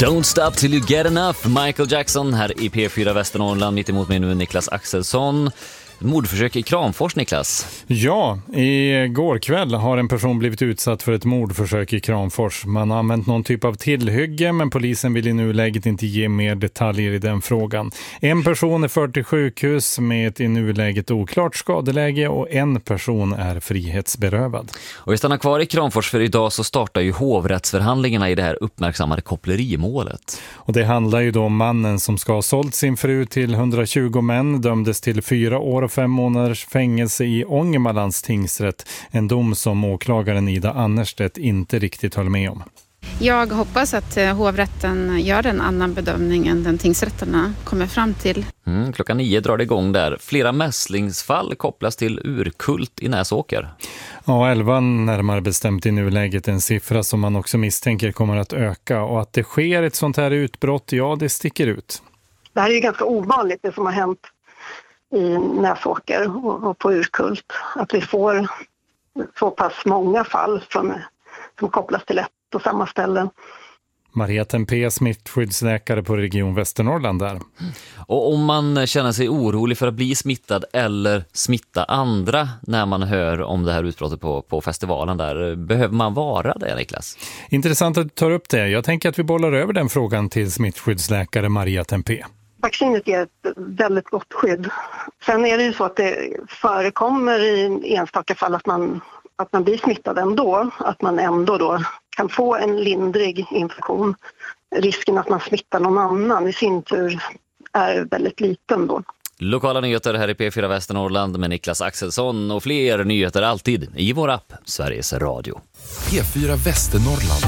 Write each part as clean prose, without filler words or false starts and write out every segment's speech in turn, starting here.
Don't stop till you get enough. Michael Jackson här i P4 Västernorrland. Mitt emot mig nu Niklas Axelsson. Mordförsök i Kramfors, Niklas. Ja, igår kväll har en person blivit utsatt för ett mordförsök i Kramfors. Man har använt någon typ av tillhygge, men polisen vill i nuläget inte ge mer detaljer i den frågan. En person är förd till sjukhus med ett i nuläget oklart skadeläge och en person är frihetsberövad. Och vi stannar kvar i Kramfors för idag så startar ju hovrättsförhandlingarna i det här uppmärksammade kopplerimålet. Och det handlar ju då om mannen som ska ha sålt sin fru till 120 män, dömdes till 4 år och 5 månaders fängelse i Ångermanlands tingsrätt. En dom som åklagaren Ida Annerstedt inte riktigt höll med om. Jag hoppas att hovrätten gör en annan bedömning än den tingsrätterna kommer fram till. 9:00 drar det igång där. Flera mässlingsfall kopplas till Urkult i Näsåker. Ja, 11 närmare bestämt i nuläget, en siffra som man också misstänker kommer att öka. Och att det sker ett sånt här utbrott, ja, det sticker ut. Det här är ju ganska ovanligt, det som har hänt i Näsåker och på Urkult. Att vi får så pass många fall som kopplas till ett och samma ställen. Maria Tempé, smittskyddsläkare på Region Västernorrland där. Och om man känner sig orolig för att bli smittad eller smitta andra när man hör om det här utbrottet på festivalen där, behöver man vara det, Niklas? Intressant att du tar upp det. Jag tänker att vi bollar över den frågan till smittskyddsläkare Maria Tempé. Vaccinet ger ett väldigt gott skydd. Sen är det ju så att det förekommer i enstaka fall att man blir smittad ändå. Att man ändå då kan få en lindrig infektion. Risken att man smittar någon annan i sin tur är väldigt liten då. Lokala nyheter här i P4 Västernorrland med Niklas Axelsson och fler nyheter alltid i vår app Sveriges Radio. P4 Västernorrland.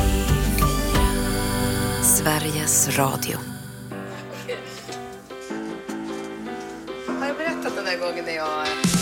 Sveriges Radio. Har jag berättat den där gången när jag